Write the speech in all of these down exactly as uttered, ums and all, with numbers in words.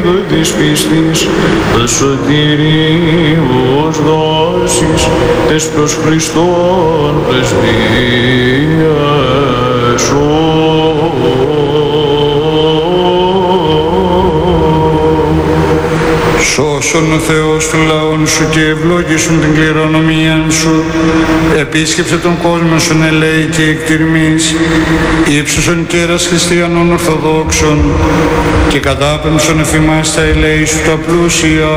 της πίστης, τας σωτηρίου δόσεις, τες προς Χριστόν πρεσβείας σου. Σώσον ο Θεός του λαών σου και ευλόγησον την κληρονομία σου. Επίσκεψε τον κόσμο σου ελέη και εκτιρμής. Ήψωσον κέρας χριστιανών ορθοδόξων και κατάπεμψον εφημάς τα ελέη σου τα πλούσια.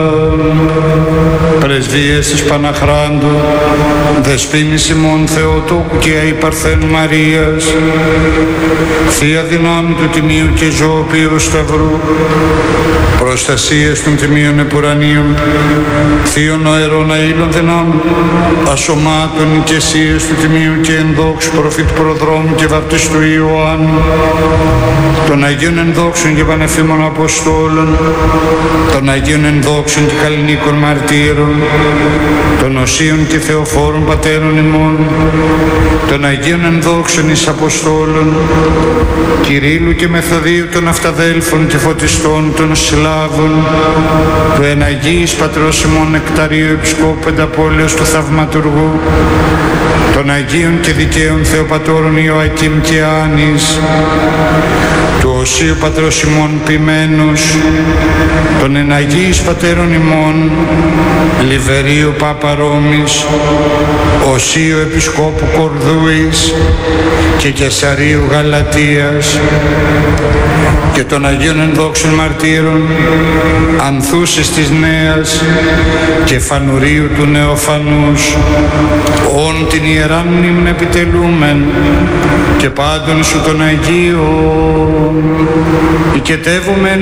Πρεσβείες της Παναχράντου, δεσποίνης ημών Θεοτόκου και αη Παρθένου Μαρίας, Θεία δυνάμει του Τιμίου και Ζωοποιού Σταυρού, προστασίες των Τιμίων Επουρανίων, Θείων Αερών Αήλων δυνάμεων, ασωμάτων οικεσίες του Τιμίου και ενδόξου προφήτου Προδρόμου και βαπτιστού Ιωάννου, των Αγίων ενδόξων και πανεφήμων Αποστόλων, των Αγίων ενδόξων και καλλινίκων μαρτύρων, των Οσίων και Θεοφόρων Πατέρων ημών, των Αγίων ενδόξων εις Αποστόλων, Κυρίλλου και Μεθοδίου των Αυταδέλφων και Φωτιστών των Σλάβων, του εναγίης Πατρός ημών Νεκταρίου Επισκόπου Πενταπόλεως του Θαυματουργού, των Αγίων και Δικαίων Θεοπατώρων Ιωακήμ και Άνης, του Οσίου Πατρός ημών Ποιμένους, των εναγίης Πατέρων ημών Λιβερίου Πάπα Ρώμης, Οσίου Επισκόπου Κορδούης και Κεσαρίου Γαλατίας, και των Αγίων ενδόξων μαρτύρων Ανθούσης της Νέας και Φανουρίου του Νεοφανούς, όν την ιεράν μνήμην επιτελούμεν και πάντων σου των Αγίων οικετεύομεν